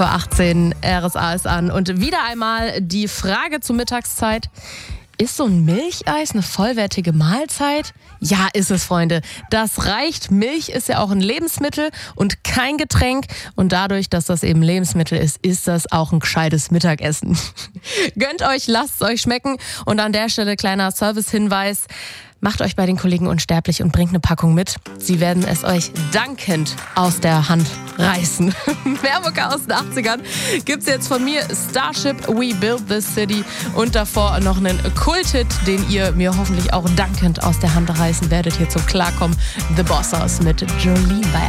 18, RSA ist an und wieder einmal die Frage zur Mittagszeit. Ist so ein Milcheis eine vollwertige Mahlzeit? Ja, ist es, Freunde. Das reicht. Milch ist ja auch ein Lebensmittel und kein Getränk. Und dadurch, dass das eben Lebensmittel ist, ist das auch ein gescheites Mittagessen. Gönnt euch, lasst es euch schmecken. Und an der Stelle kleiner Service-Hinweis. Macht euch bei den Kollegen unsterblich und bringt eine Packung mit. Sie werden es euch dankend aus der Hand reißen. Mehr Mucke aus den 80ern gibt's jetzt von mir. Starship, We Build This City. Und davor noch einen Kulthit, den ihr mir hoffentlich auch dankend aus der Hand reißen werdet. Hier zum Klarkommen. The Bossers mit Jolene bei